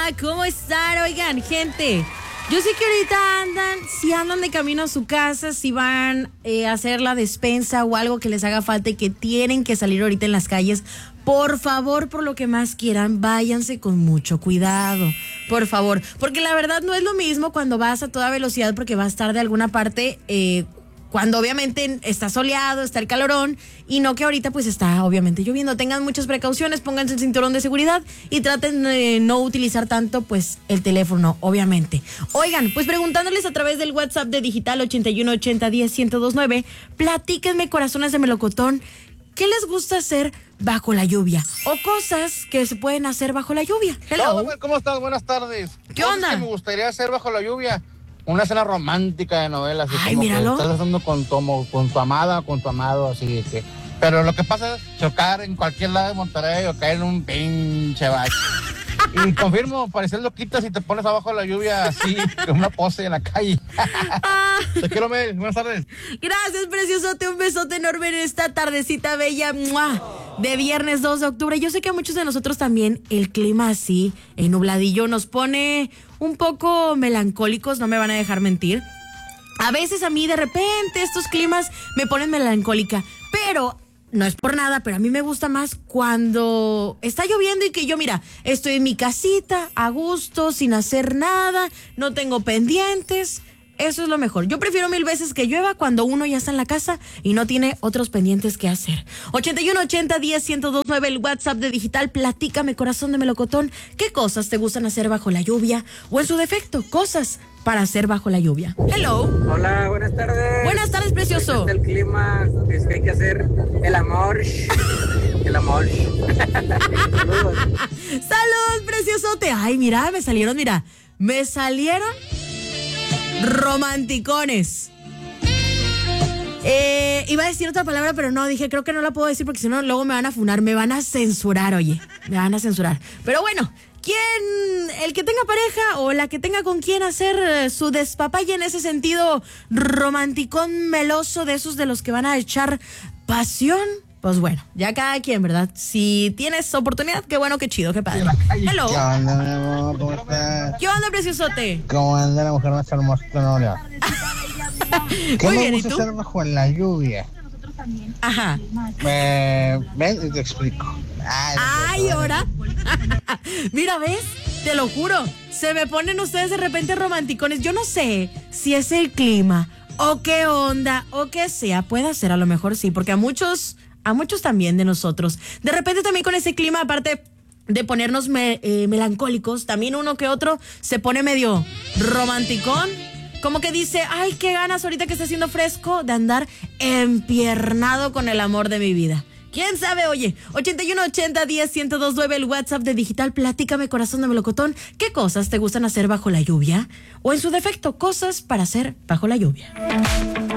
Hola, ¿cómo están? Oigan, gente, yo sé que ahorita si andan de camino a su casa, si van a hacer la despensa o algo que les haga falta y que tienen que salir ahorita en las calles, por favor, por lo que más quieran, váyanse con mucho cuidado, por favor, porque la verdad no es lo mismo cuando vas a toda velocidad porque vas a estar de alguna parte, cuando obviamente está soleado, está el calorón, y no que ahorita pues está obviamente lloviendo. Tengan muchas precauciones, pónganse el cinturón de seguridad y traten de no utilizar tanto pues el teléfono, obviamente. Oigan, pues preguntándoles a través del WhatsApp de Digital 8180101029, platíquenme, corazones de melocotón, ¿qué les gusta hacer bajo la lluvia? O cosas que se pueden hacer bajo la lluvia. Hello. Hola, ¿cómo estás? Buenas tardes. ¿Qué onda? Que me gustaría hacer bajo la lluvia una escena romántica de novela, así. Ay, como míralo. que estás haciendo con tu amada o con tu amado, así que. Pero lo que pasa es chocar en cualquier lado de Monterrey o caer en un pinche bache. Y confirmo, pareces loquita si te pones abajo de la lluvia así, con una pose en la calle. Te quiero, Mel. Buenas tardes. Gracias, preciosote. Un besote enorme en esta tardecita bella. ¡Mua! De viernes 2 de octubre. Yo sé que a muchos de nosotros también el clima así, nubladillo, nos pone un poco melancólicos, no me van a dejar mentir. A veces a mí de repente estos climas me ponen melancólica, pero no es por nada, pero a mí me gusta más cuando está lloviendo y que yo, mira, estoy en mi casita, a gusto, sin hacer nada, no tengo pendientes. Eso es lo mejor. Yo prefiero 1000 veces que llueva cuando uno ya está en la casa y no tiene otros pendientes que hacer. 8180101029, el WhatsApp de Digital. Platícame, corazón de melocotón, ¿qué cosas te gustan hacer bajo la lluvia? O en su defecto, cosas para hacer bajo la lluvia. Hello. Hola, buenas tardes. Buenas tardes, precioso. El clima, es que hay que hacer el amor. El amor. Saludos. Salud, preciosote. Ay, mira, me salieron romanticones. Iba a decir otra palabra, pero no, dije, creo que no la puedo decir porque si no, luego me van a funar, me van a censurar, oye, me van a censurar. Pero bueno, el que tenga pareja o la que tenga con quien hacer su despapalle en ese sentido romanticón meloso, de esos de los que van a echar pasión, pues bueno, ya cada quien, ¿verdad? Si tienes oportunidad, qué bueno, qué chido, qué padre. Hello. ¿Qué onda, mi amor? ¿Cómo estás? ¿Qué onda, preciosote? ¿Cómo anda la mujer más hermosa de Nueva York? ¿Qué Muy me bien, ¿y gusta tú? hacer bajo la lluvia? Ajá. Ven y te explico. Ay, ahora. Mira, ¿ves? Te lo juro. Se me ponen ustedes de repente romanticones. Yo no sé si es el clima o qué onda o qué sea. Puede ser, a lo mejor sí, porque a muchos también de nosotros. De repente también con ese clima, aparte de ponernos melancólicos, también uno que otro se pone medio romanticón. Como que dice, ay, qué ganas ahorita que está haciendo fresco de andar empiernado con el amor de mi vida. ¿Quién sabe? Oye, 8180101029, el WhatsApp de Digital. Platícame, corazón de melocotón, ¿qué cosas te gustan hacer bajo la lluvia? O en su defecto, cosas para hacer bajo la lluvia.